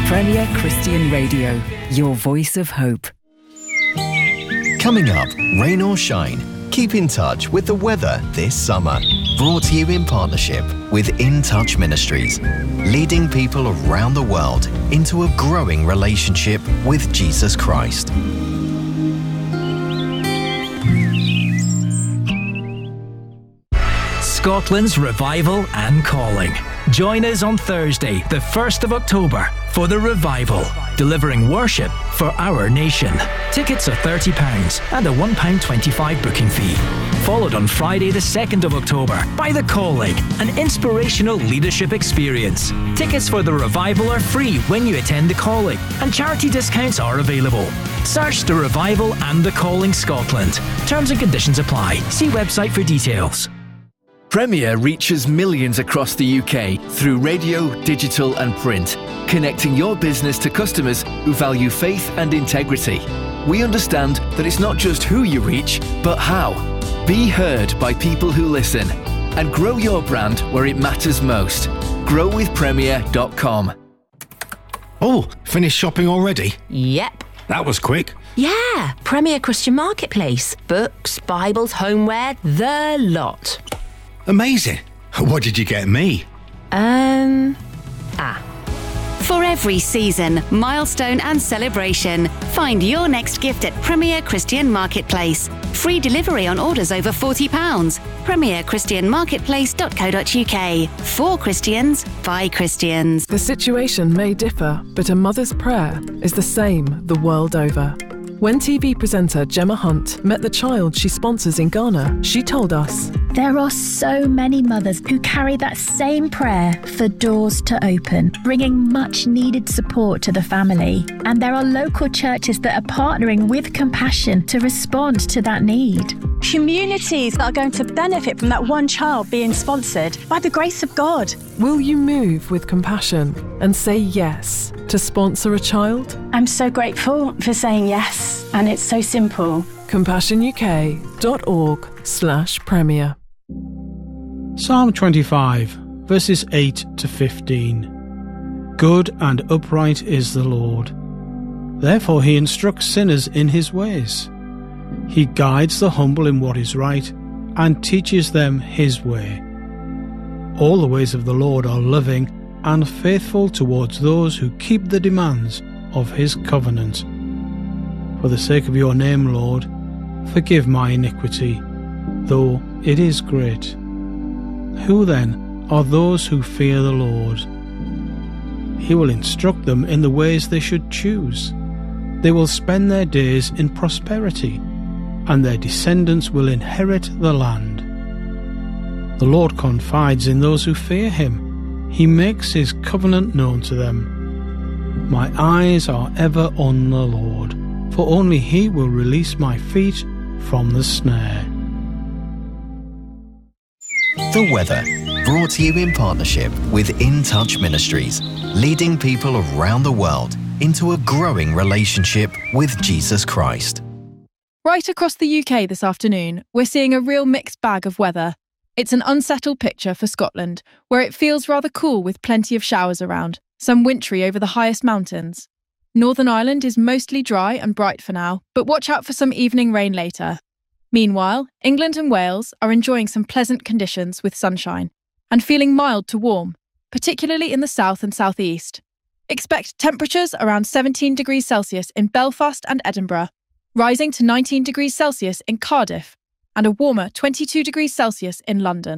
Premier Christian Radio, your voice of hope. Coming up, rain or shine, keep in touch with the weather this summer. Brought to you in partnership with In Touch Ministries, leading people around the world into a growing relationship with Jesus Christ. Scotland's Revival and Calling. Join us on Thursday, the 1st of October, for the Revival, delivering worship for our nation. Tickets are £30 and a £1.25 booking fee. Followed on Friday, the 2nd of October, by The Calling, an inspirational leadership experience. Tickets for the Revival are free when you attend The Calling, and charity discounts are available. Search The Revival and The Calling Scotland. Terms and conditions apply. See website for details. Premier reaches millions across the UK through radio, digital and print, connecting your business to customers who value faith and integrity. We understand that it's not just who you reach, but how. Be heard by people who listen and grow your brand where it matters most. growwithpremier.com. Oh, finished shopping already? Yep. That was quick. Yeah, Premier Christian Marketplace. Books, Bibles, homeware, the lot. Amazing. What did you get me? For every season, milestone and celebration, find your next gift at Premier Christian Marketplace. Free delivery on orders over £40. premierchristianmarketplace.co.uk. For Christians, by Christians. The situation may differ, but a mother's prayer is the same the world over. When TV presenter Gemma Hunt met the child she sponsors in Ghana, she told us, "There are so many mothers who carry that same prayer for doors to open, bringing much needed support to the family. And there are local churches that are partnering with Compassion to respond to that need. Communities that are going to benefit from that one child being sponsored by the grace of God." Will you move with Compassion and say yes to sponsor a child? I'm so grateful for saying yes, and it's so simple. CompassionUK.org/Premier. Psalm 25, verses 8 to 15. Good and upright is the Lord. Therefore he instructs sinners in his ways. He guides the humble in what is right and teaches them his way. All the ways of the Lord are loving and faithful towards those who keep the demands of his covenant. For the sake of your name, Lord, forgive my iniquity, though it is great. Who then are those who fear the Lord? He will instruct them in the ways they should choose. They will spend their days in prosperity, and their descendants will inherit the land. The Lord confides in those who fear him. He makes his covenant known to them. My eyes are ever on the Lord, for only he will release my feet from the snare. The weather, brought to you in partnership with In Touch Ministries, leading people around the world into a growing relationship with Jesus Christ. Right across the UK this afternoon, we're seeing a real mixed bag of weather. It's an unsettled picture for Scotland, where it feels rather cool with plenty of showers around, some wintry over the highest mountains. Northern Ireland is mostly dry and bright for now, but watch out for some evening rain later. Meanwhile, England and Wales are enjoying some pleasant conditions with sunshine and feeling mild to warm, particularly in the south and southeast. Expect temperatures around 17 degrees Celsius in Belfast and Edinburgh, rising to 19 degrees Celsius in Cardiff, and a warmer 22 degrees Celsius in London.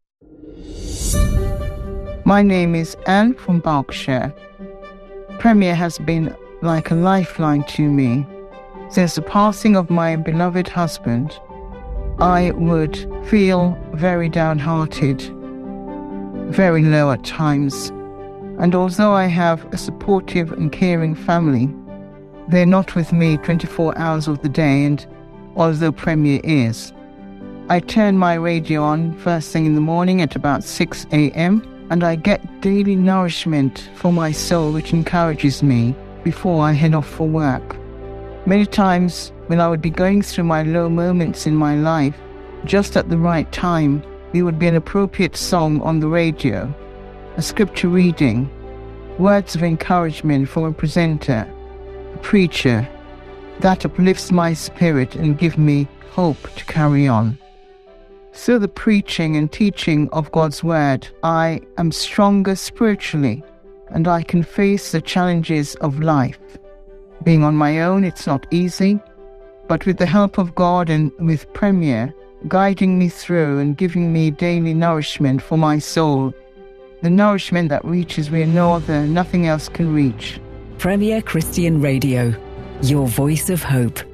My name is Anne from Berkshire. Premier has been like a lifeline to me. Since the passing of my beloved husband, I would feel very downhearted, very low at times. And although I have a supportive and caring family, they're not with me 24 hours of the day, and although Premier is. I turn my radio on first thing in the morning at about 6 a.m. and I get daily nourishment for my soul, which encourages me before I head off for work. Many times when I would be going through my low moments in my life, just at the right time, there would be an appropriate song on the radio, a scripture reading, words of encouragement from a presenter, a preacher, that uplifts my spirit and gives me hope to carry on. Through the preaching and teaching of God's Word, I am stronger spiritually and I can face the challenges of life. Being on my own, it's not easy, but with the help of God and with Premier guiding me through and giving me daily nourishment for my soul, the nourishment that reaches where nothing else can reach. Premier Christian Radio, your voice of hope.